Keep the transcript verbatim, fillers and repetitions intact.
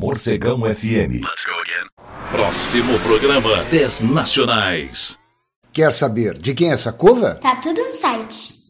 Morcegão F M. Let's go again. Próximo programa: dez Nacionais. Quer saber de quem é essa cova? Tá tudo no site.